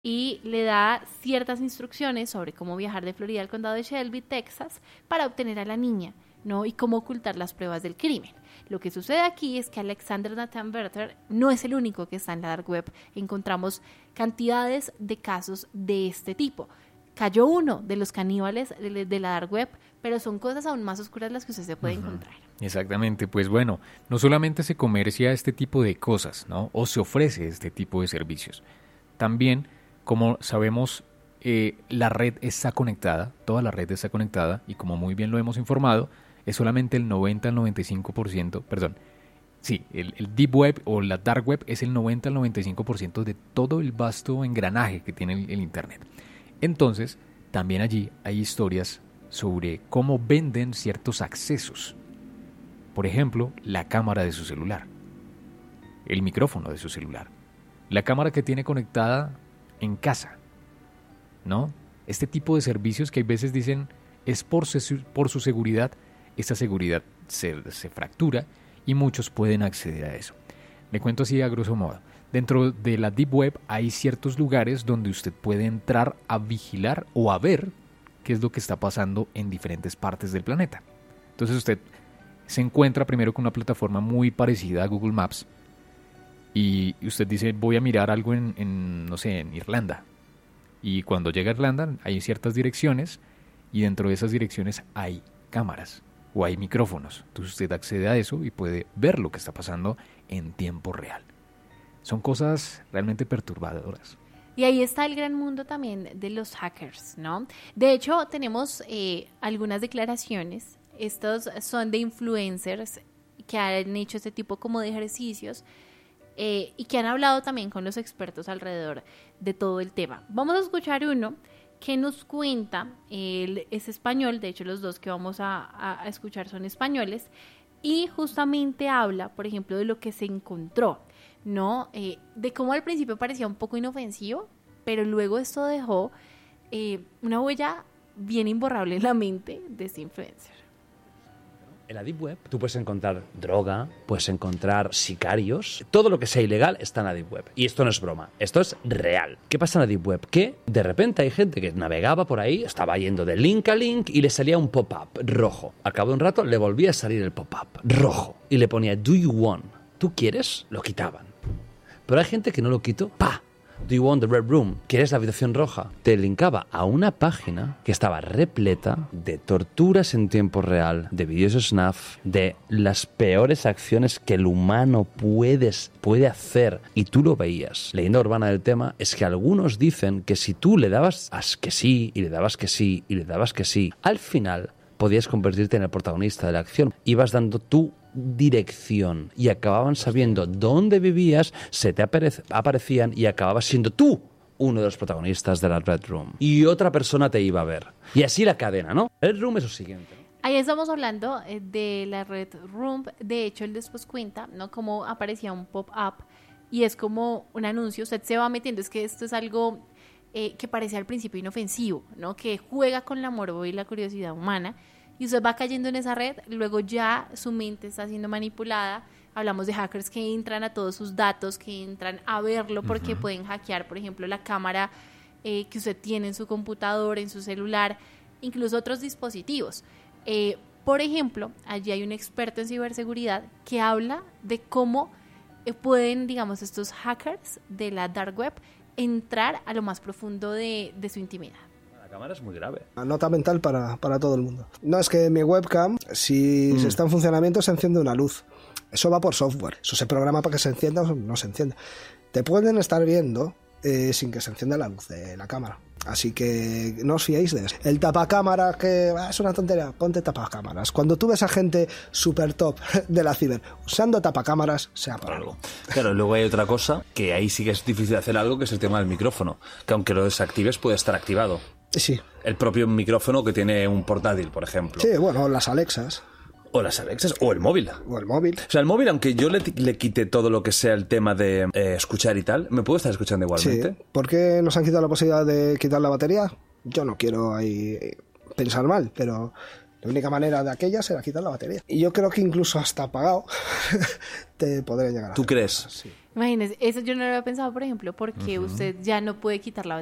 y le da ciertas instrucciones sobre cómo viajar de Florida al condado de Shelby, Texas, para obtener a la niña, ¿no? Y cómo ocultar las pruebas del crimen. Lo que sucede aquí es que Alexander Nathan Werther no es el único que está en la dark web. Encontramos cantidades de casos de este tipo. Cayó uno de los caníbales de la dark web, pero son cosas aún más oscuras las que usted se puede encontrar. Exactamente, pues bueno, no solamente se comercia este tipo de cosas, ¿no? O se ofrece este tipo de servicios. También, como sabemos, la red está conectada, toda la red está conectada, y como muy bien lo hemos informado, es solamente el 90 al 95%, perdón, sí, el Deep Web o la Dark Web es el 90 al 95% de todo el vasto engranaje que tiene el Internet. Entonces, también allí hay historias sobre cómo venden ciertos accesos. Por ejemplo, la cámara de su celular, el micrófono de su celular, la cámara que tiene conectada en casa, ¿no? Este tipo de servicios que a veces dicen es por su seguridad. Esta seguridad se fractura y muchos pueden acceder a eso. Le cuento así a grosso modo. Dentro de la Deep Web hay ciertos lugares donde usted puede entrar a vigilar o a ver qué es lo que está pasando en diferentes partes del planeta. Entonces usted se encuentra primero con una plataforma muy parecida a Google Maps y usted dice voy a mirar algo no sé, en Irlanda. Y cuando llega a Irlanda hay ciertas direcciones y dentro de esas direcciones hay cámaras o hay micrófonos. Entonces usted accede a eso y puede ver lo que está pasando en tiempo real. Son cosas realmente perturbadoras. Y ahí está el gran mundo también de los hackers, ¿no? De hecho, tenemos algunas declaraciones. Estos son de influencers que han hecho este tipo como de ejercicios y que han hablado también con los expertos alrededor de todo el tema. Vamos a escuchar uno que nos cuenta, él es español, de hecho los dos que vamos a escuchar son españoles, y justamente habla, por ejemplo, de lo que se encontró, ¿no? De cómo al principio parecía un poco inofensivo, pero luego esto dejó una huella bien imborrable en la mente de este influencer. En la Deep Web tú puedes encontrar droga, puedes encontrar sicarios, todo lo que sea ilegal está en la Deep Web. Y esto no es broma, esto es real. ¿Qué pasa en la Deep Web? Que de repente hay gente que navegaba por ahí, estaba yendo de link a link y le salía un pop-up rojo. Al cabo de un rato le volvía a salir el pop-up rojo y le ponía "Do you want?". ¿Tú quieres? Lo quitaban. Pero hay gente que no lo quitó. ¡Pah! Do you want the red room? ¿Quieres la habitación roja? Te linkaba a una página que estaba repleta de torturas en tiempo real, de vídeos snuff, de las peores acciones que el humano puede hacer, y tú lo veías. Leyenda urbana del tema es que algunos dicen que si tú le dabas que sí, y le dabas que sí, y le dabas que sí, al final podías convertirte en el protagonista de la acción. Ibas dando tu dirección y acababan sabiendo dónde vivías, se te aparecían y acababas siendo tú uno de los protagonistas de la Red Room. Y otra persona te iba a ver. Y así la cadena, ¿no? Red Room es lo siguiente. Ahí estamos hablando de la Red Room. De hecho, él después cuenta, ¿no? Cómo aparecía un pop-up y es como un anuncio. Usted se va metiendo. Es que esto es algo que parece al principio inofensivo, ¿no? Que juega con la morbo y la curiosidad humana. Y usted va cayendo en esa red, luego ya su mente está siendo manipulada. Hablamos de hackers que entran a todos sus datos, que entran a verlo porque pueden hackear, por ejemplo, la cámara que usted tiene en su computador, en su celular, incluso otros dispositivos. Por ejemplo, allí hay un experto en ciberseguridad que habla de cómo pueden, digamos, estos hackers de la dark web entrar a lo más profundo de su intimidad. La cámara es muy grave. Nota mental para todo el mundo. No, es que mi webcam, si está en funcionamiento, se enciende una luz. Eso va por software. Eso se programa para que se encienda o no se encienda. Te pueden estar viendo sin que se encienda la luz de la cámara. Así que no os fiéis de eso. El tapacámaras, que es una tontería, ponte tapacámaras. Cuando tú ves a gente super top de la ciber usando tapacámaras, sea por algo. Claro, luego hay otra cosa, que ahí sí que es difícil hacer algo, que es el tema del micrófono. Que aunque lo desactives puede estar activado. Sí. El propio micrófono que tiene un portátil, por ejemplo. Sí, bueno, las Alexas. O las Alexas, o el móvil. O el móvil. O sea, el móvil, aunque yo le quite todo lo que sea el tema de escuchar y tal, ¿me puedo estar escuchando igualmente? Sí. ¿Por qué nos han quitado la posibilidad de quitar la batería? Yo no quiero ahí pensar mal, pero la única manera de aquella será quitar la batería. Y yo creo que incluso hasta apagado te podrían llegar a ¿Tú hacer crees? cosas, sí. Imagínese, eso yo no lo había pensado, por ejemplo, porque usted ya no puede quitar la